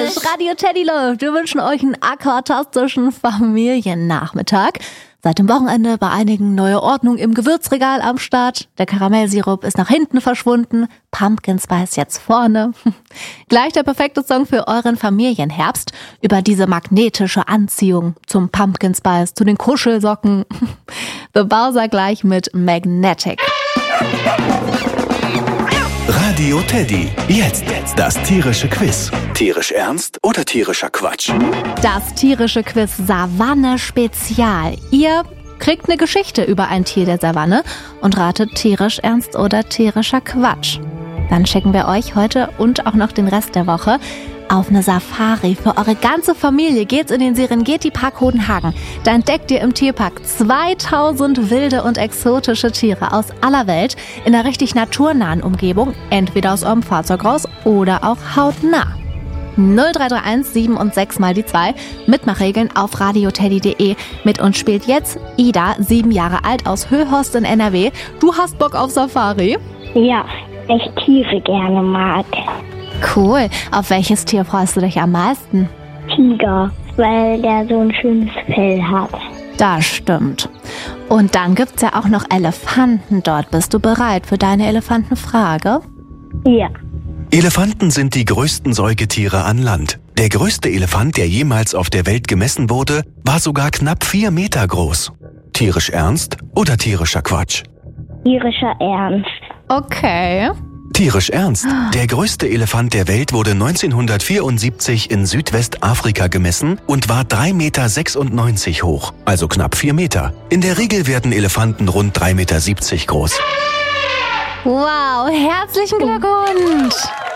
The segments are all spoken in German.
tierisch. Radio Teddy läuft. Wir wünschen euch einen akkordastischen Familiennachmittag. Seit dem Wochenende bei einigen neue Ordnung im Gewürzregal am Start. Der Karamellsirup ist nach hinten verschwunden. Pumpkin Spice jetzt vorne. Gleich der perfekte Song für euren Familienherbst. Über diese magnetische Anziehung zum Pumpkin Spice, zu den Kuschelsocken. The Bowser gleich mit Magnetic. Radio Teddy. Jetzt das tierische Quiz. Tierisch ernst oder tierischer Quatsch? Das tierische Quiz Savanne Spezial. Ihr kriegt eine Geschichte über ein Tier der Savanne und ratet tierisch ernst oder tierischer Quatsch. Dann schicken wir euch heute und auch noch den Rest der Woche auf eine Safari. Für eure ganze Familie geht's in den Serengeti-Park Hodenhagen. Da entdeckt ihr im Tierpark 2000 wilde und exotische Tiere aus aller Welt in einer richtig naturnahen Umgebung, entweder aus eurem Fahrzeug raus oder auch hautnah. 0331 7 und 6 mal die 2. Mitmachregeln auf radioteddy.de. Mit uns spielt jetzt Ida, 7 Jahre alt, aus Höhorst in NRW. Du hast Bock auf Safari? Ja, weil ich Tiere gerne mag. Cool. Auf welches Tier freust du dich am meisten? Tiger, weil der so ein schönes Fell hat. Das stimmt. Und dann gibt's ja auch noch Elefanten dort. Bist du bereit für deine Elefantenfrage? Ja. Elefanten sind die größten Säugetiere an Land. Der größte Elefant, der jemals auf der Welt gemessen wurde, war sogar knapp 4 Meter groß. Tierisch ernst oder tierischer Quatsch? Tierischer Ernst. Okay. Tierisch ernst. Der größte Elefant der Welt wurde 1974 in Südwestafrika gemessen und war 3,96 Meter hoch, also knapp 4 Meter. In der Regel werden Elefanten rund 3,70 Meter groß. Wow, herzlichen Glückwunsch!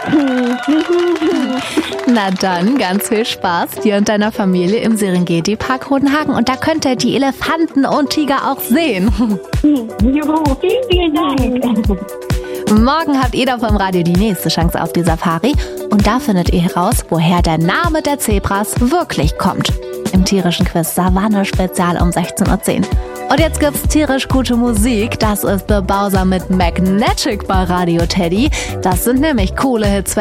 Na dann, ganz viel Spaß dir und deiner Familie im Serengeti-Park Hodenhagen. Und da könnt ihr die Elefanten und Tiger auch sehen. Juhu, vielen Dank. Morgen habt ihr da vom Radio die nächste Chance auf die Safari. Und da findet ihr heraus, woher der Name der Zebras wirklich kommt. Im tierischen Quiz Savanne Spezial um 16:10 Uhr. Und jetzt gibt's tierisch gute Musik. Das ist The Bowser mit Magnetic bei Radio Teddy. Das sind nämlich coole Hits.